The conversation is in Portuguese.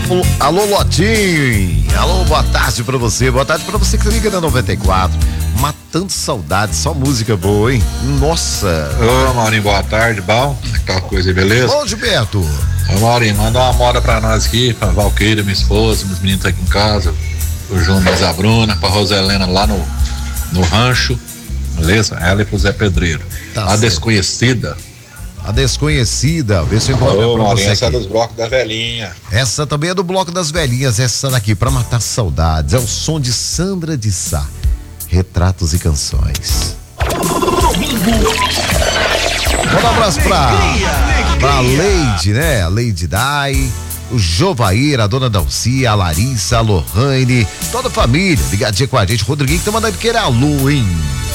Alô, Lotinho. Alô, boa tarde pra você. Boa tarde pra você que liga na 94. Matando saudade, só música boa, hein? Nossa. Ô, Maurinho, boa tarde, bom? Aquela coisa aí, beleza? Bom, Gilberto. Ô, Maurinho, manda uma moda pra nós aqui, pra Valqueira, minha esposa, meus meninos aqui em casa, o Júnior e a Bruna, pra Roselena lá no rancho, beleza? Ela e pro Zé Pedreiro. Tá a certo. Desconhecida. A Desconhecida, vê se eu encontro pra Maurinho, você essa é aqui. dos blocos da velhinha. Essa também é do Bloco das Velhinhas, essa daqui, pra matar saudades. É o som de Sandra de Sá. Retratos e canções. Manda um abraço pra Leide, né? A Leide Dai, o Jovair, a dona Dalcia, a Larissa, a Lohane, toda a família ligadinha com a gente. Rodriguinho que tá mandando querer alô, hein?